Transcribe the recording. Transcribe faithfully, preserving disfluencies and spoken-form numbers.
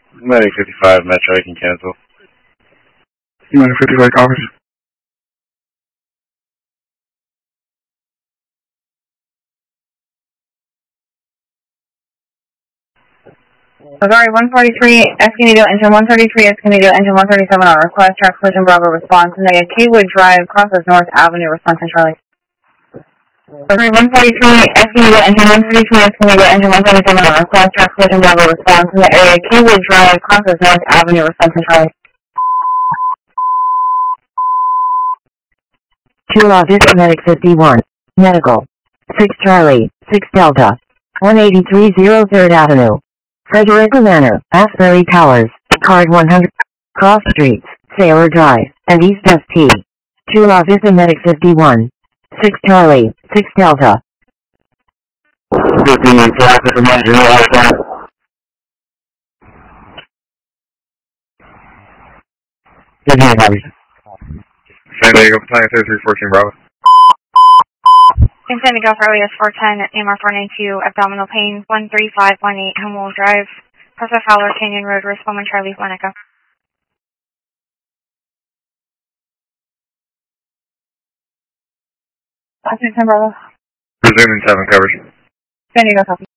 Medic fifty-five, Metro, you can cancel. Medic fifty-five, copies. Sorry, one forty-three, Escondido, engine one thirty-three, Escondido, engine one thirty-seven on request, track collision, Bravo, response, negative, Kaywood Drive, crosses North Avenue, response, Charlie. Sorry, one forty-three, Escondido, engine one thirty-three, Escondido, engine one thirty-seven on request, track collision, Bravo, response, in the area, Kaywood Drive, crosses North Avenue, response, Charlie. Chula Vista Medic fifty-one, Medical, six Charlie, six Delta, one eighty-three zero third Avenue. Frederica Manor, Asbury Towers, Card one hundred, Cross Streets, Sailor Drive, and East S T. Chula Vista Medic fifty-one, six Charlie, six Delta. fifteen, traffic from engine, all that. fifteen, copies. San Diego, Battalion thirty-three fourteen, Bravo. In San Diego, Farley, four ten, A M R four ninety-two, abdominal pain, one three five one eight, Humboldt Drive, Costa Fowler Canyon Road, responding Charlie, one Echo. Washington, Bravo. Resuming seven, coverage. San Diego, copy.